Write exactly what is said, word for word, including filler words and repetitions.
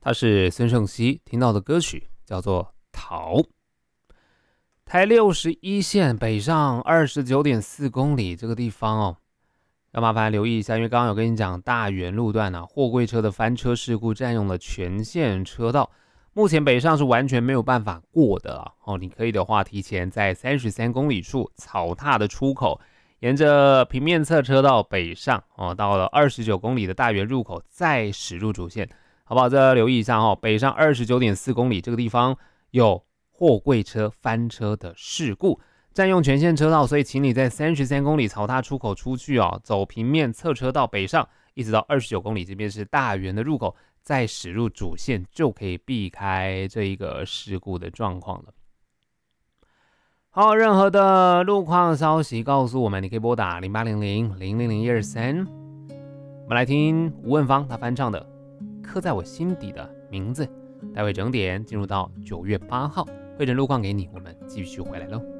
他是孙盛熙，听到的歌曲叫做《逃》。台六十一线北上二十九点四公里这个地方哦，要麻烦留意一下，因为刚刚有跟你讲大园路段啊，货柜车的翻车事故占用了全线车道，目前北上是完全没有办法过的啊。哦，你可以的话，提前在三十三公里处草踏的出口，沿着平面侧车道北上哦，到了二十九公里的大园入口再驶入主线。好不好？这留意一下哦，北上二十九点四公里这个地方有货柜车翻车的事故，占用全线车道，所以请你在三十三公里草踏出口出去哦，走平面侧车道北上，一直到二十九公里这边是大园的入口，再驶入主线就可以避开这一个事故的状况了。好，任何的路况消息告诉我们，你可以拨打零八零零零零零一二三。我们来听吴汶芳他翻唱的刻在我心底的名字，待会整点进入到九月八号，会诊路况给你，我们继续回来喽。